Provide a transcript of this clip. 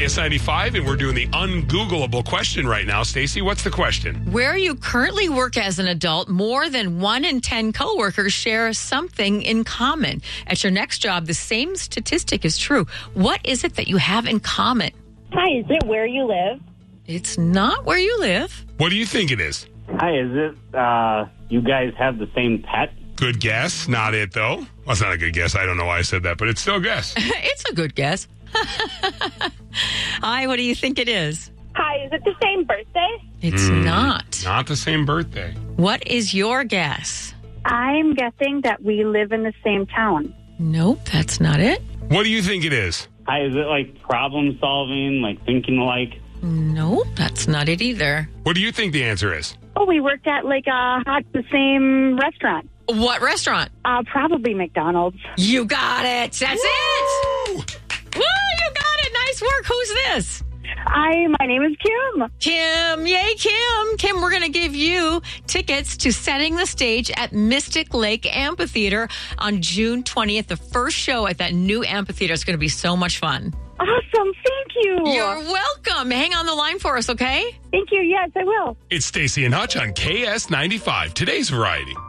KS95, and we're doing the ungoogleable question right now. Stacey, what's the question? Where you currently work as an adult, more than 1 in 10 coworkers share something in common. At your next job, the same statistic is true. What is it that you have in common? Hi, is it where you live? It's not where you live. What do you think it is? Hi, is it you guys have the same pet? Good guess. Not it, though. Well, it's not a good guess. I don't know why I said that, but it's still a guess. It's a good guess. Hi, what do you think it is? Hi, is it the same birthday? It's not. Not the same birthday. What is your guess? I'm guessing that we live in the same town. Nope, that's not it. What do you think it is? Hi, is it like problem solving, like thinking alike? Nope, that's not it either. What do you think the answer is? Oh, we worked at the same restaurant. What restaurant? Probably McDonald's. You got it. That's it. Woo, you got it. Nice work. Who's this? My name is Kim. Kim. Yay, Kim. Kim, we're going to give you tickets to Setting the Stage at Mystic Lake Amphitheater on June 20th. The first show at that new amphitheater is going to be so much fun. Awesome. Thank you. You're welcome. Hang on the line for us, okay? Thank you. Yes, I will. It's Stacey and Hutch on KS95, today's variety.